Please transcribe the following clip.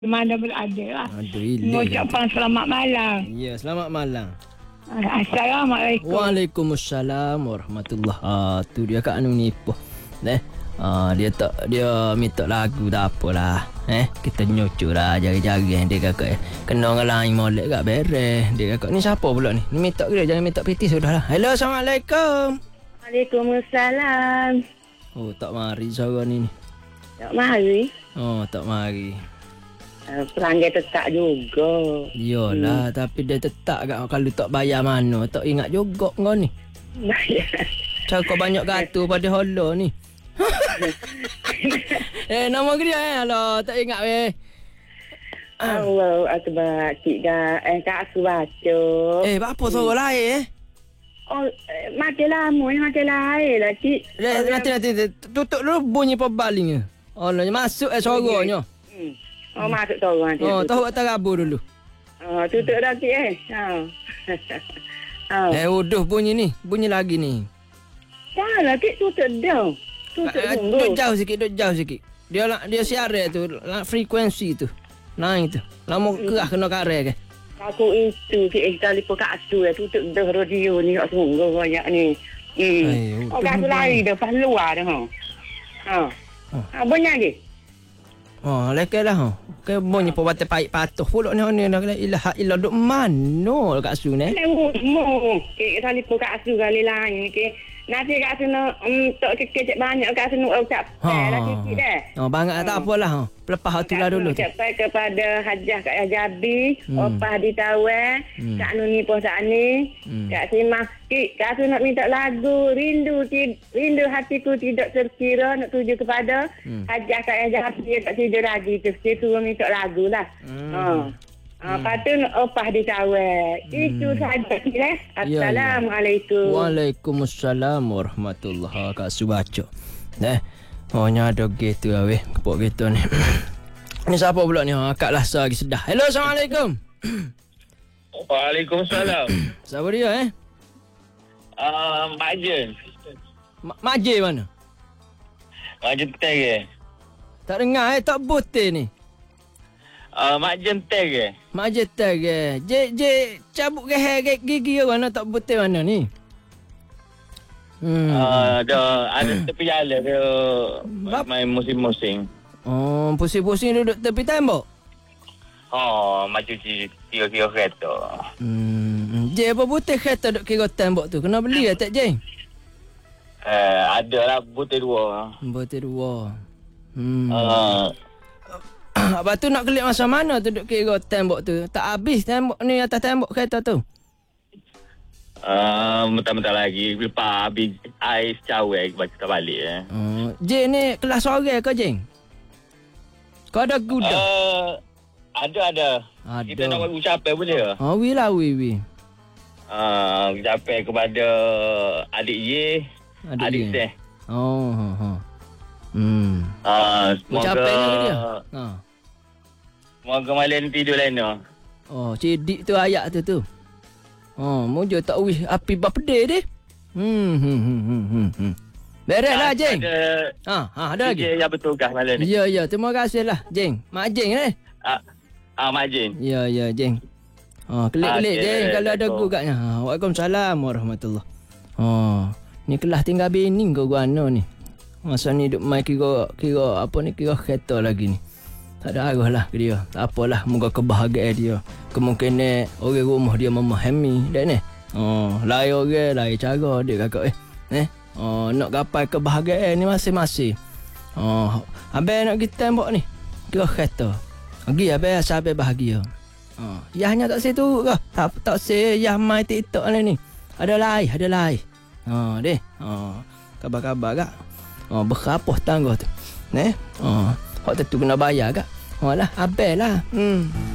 Di mana berada lah. Aduh, Mengucapkan selamat malam. Ya, selamat malam. Assalamualaikum. Waalaikumsalam warahmatullahi. Tu dia Kak Anu nipu. Dia minta lagu tak apalah. Kita nyucu lah jari-jari dia kakak. Kena dengan lain molek kat beres. Dia kakak ni siapa pula ni? Ni minta ke dia? Jangan minta piti sudahlah. Hello, Assalamualaikum. Waalaikumsalam. Oh, tak mari suara ni. Tak mari. Oh, tak mari. Pelanggan tetap juga. Yolah, tapi dia tetap kat kalau tak bayar mana. Tak ingat juga kau ni. Bayar. Cakap kau banyak gatur pada holo ni. Nama dia Alah, tak ingat weh. Allah Akbar. Cik dah Kak aku baca. Apa suara lain Oh, mati lama ni mati lain lah cik. Nanti tutup dulu bunyi pebalingnya. Oh, masuk suaranya. Oh, masuk seorang nanti. Oh, tahu atas rabu dulu. Oh, tutup dah cik Uduh bunyi ni. Bunyi lagi ni. Salah cik tutup dah. Tutup dulu. Duduk jauh sikit. Dia siaran tu, frekuensi tu. Naik tu. Lama kerah kena karek ke. Aku itu kita lipat kat asu ya tutup dah radio ni kat sungguh banyak ni. Kat asu lari dah pas luar dah. Banyak lagi. Lekelah. Ke bunyi pebatu pahit patuh pula ni nak ilaha illa duk mano kat asu ni. Kita lipat kat asu kali lain ke. Nanti kat asu nak tak kecek banyak kat asu nak ucap. Dah sikit dah. Banyak tak apalah. Lepas tu lah dulu. Ucapai kepada Hajah Kak Jabi, Opah di Tawan, Kak Nuni pun saat ni, Kak Simah sikit. Kak Asu nak minta lagu Rindu hatiku tidak terkira nak tuju kepada Hajah Kak Jabi tak tidur lagi tu. Dia suruh minta lagu lah. Lepas tu Opah di Tawan. Itu sahaja lah. Assalamualaikum. Waalaikumsalam warahmatullahi Kak Asu baca. Nya ada gitu lah weh. Kepok gitu ni. Ni siapa pula ni? Akak Lasa lagi sedah. Hello, Assalamualaikum. Waalaikumsalam. Siapa dia Mak Jen. Mak J mana? Mak Jen Teg. Tak dengar tak bote ni. Mak Jen Teg. Mak J Teg. J cabut gigi mana tak bote mana ni? Ada tepi jalan dia main musim-musim. Pusing-pusing duduk tepi tembok. Macam kira-kira kereta. J apa putih kereta duduk kira tembok tu? Kena beli tak J? Ada lah butir dua. Butir dua. Lepas tu nak kelip masa mana tu duduk kira tembok tu? Tak habis tembok ni atas tembok kereta tu. Mentah-mentah lagi. Lepas habis ais cawek baca tak balik. J ni kelas orang ke J? Kau ada kuda? Ada. Kita nak buat ucapan boleh ke? Wi lah, wi. Ucapan kepada adik Ye, adik Seh. Ucapannya ke dia? Semoga malam tidur lain. Cedik tu ayat tu. Mojo tak wish api birthday dia. Beres lah Jeng. Ada lagi. Ya bertugas malam ni. Ya, terima kasih lah Jeng. Mak Jeng ni. Mak Jeng. Ya Jeng. Kelik-kelik Jeng kalau ada gugaknya. Waalaikumsalam warahmatullahi. Ni kelas tinggal bening ke guano ni. Masa ni duk mai kira apa ni kira kereta lagi ni. Tak ada arah lah ke dia. Tak apalah. Moga kebahagiaan dia. Kemungkinan orang rumah dia memahami. Tak ni? Lain orang, lain cara dia kakak nak gapai kebahagiaan ni masing-masing. Habis nak pergi tembok ni. Kira kereta. Pergi habis sampai bahagia. Yahnya tak say turut ke? Tak say yah main TikTok ni. Ada lain. Deh. Kabar-kabar kak. Berapa tangga tu. Hak tu kena bayar kak. Lah, habis lah.